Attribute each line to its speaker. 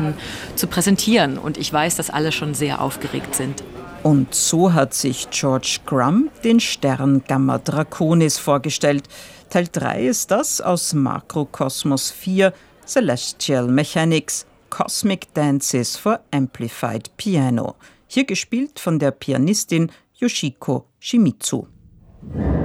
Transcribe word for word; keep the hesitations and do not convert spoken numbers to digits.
Speaker 1: Leuten zu präsentieren. Und ich weiß, dass alle schon sehr aufgeregt sind.
Speaker 2: Und so hat sich George Crumb den Stern Gamma Draconis vorgestellt. Teil drei ist das aus Makrokosmos vier, Celestial Mechanics, Cosmic Dances for Amplified Piano. Hier gespielt von der Pianistin Yoshiko Shimizu.